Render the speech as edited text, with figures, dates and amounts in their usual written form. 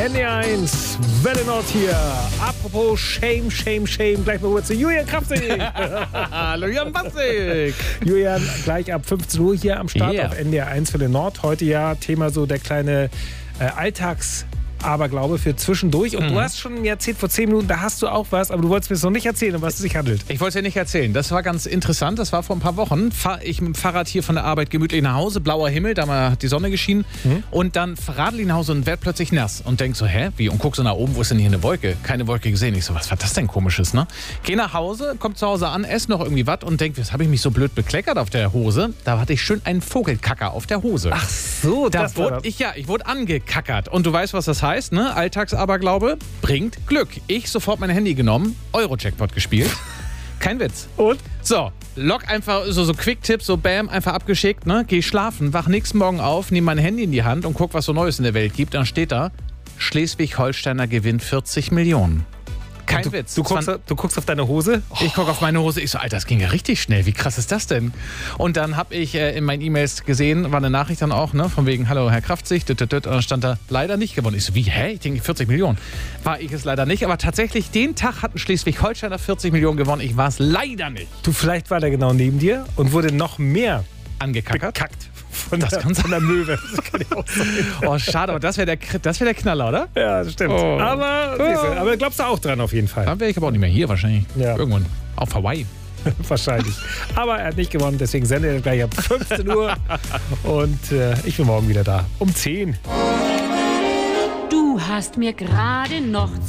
NDR1, Welle Nord hier. Apropos Shame. Gleich mal rüber zu Julian Kraftzig. Hallo Jan Batzig. Julian, gleich ab 15 Uhr hier am Start auf NDR1 Welle Nord. Heute ja Thema so der kleine Alltagsaberglaube für zwischendurch. Und du hast schon mir erzählt, vor 10 Minuten, da hast du auch was, aber du wolltest mir es noch nicht erzählen, um was es sich handelt. Ich wollte es dir nicht erzählen. Das war ganz interessant. Das war vor ein paar Wochen. Fahre ich mit dem Fahrrad hier von der Arbeit gemütlich nach Hause. Blauer Himmel, da mal die Sonne geschienen. Und dann radel ich nach Hause und werde plötzlich nass. Und denk so, wie? Und guck so nach oben, wo ist denn hier eine Wolke? Keine Wolke gesehen. Ich so, was war das denn Komisches, ne? Geh nach Hause, komm zu Hause an, ess noch irgendwie was und denk, was habe ich mich so blöd bekleckert auf der Hose? Da hatte ich schön einen Vogelkacker auf der Hose. Ach so, ich wurde angekackert. Und du weißt, was das heißt, ne? Alltagsaberglaube bringt Glück. Ich sofort mein Handy genommen, Euro-Jackpot gespielt. Kein Witz. Und? So, log einfach, so Quick-Tipps, so bam, einfach abgeschickt, ne? Geh schlafen, wach nächsten Morgen auf, nehme mein Handy in die Hand und guck, was so Neues in der Welt gibt. Dann steht da, Schleswig-Holsteiner gewinnt 40 Millionen. Kein Witz. Du guckst auf deine Hose? Ich gucke auf meine Hose. Ich so, Alter, das ging ja richtig schnell. Wie krass ist das denn? Und dann habe ich in meinen E-Mails gesehen, war eine Nachricht dann auch, ne, von wegen, hallo, Herr Kraftzig, und dann stand da, leider nicht gewonnen. Ich so, wie, Ich denke, 40 Millionen. War ich es leider nicht, aber tatsächlich, den Tag hatten Schleswig-Holsteiner 40 Millionen gewonnen. Ich war es leider nicht. Du, vielleicht war der genau neben dir und wurde noch mehr angekackert. Bekackt von der Möwe. Das kann ich auch sagen. Oh, schade, aber das wäre der Knaller, oder? Ja, das stimmt. Oh. Aber glaubst du auch dran auf jeden Fall? Dann wäre ich aber auch nicht mehr hier wahrscheinlich. Ja. Irgendwann auf Hawaii. Wahrscheinlich. Aber er hat nicht gewonnen, deswegen sendet er gleich ab 15 Uhr. Und ich bin morgen wieder da. Um 10. Du hast mir gerade noch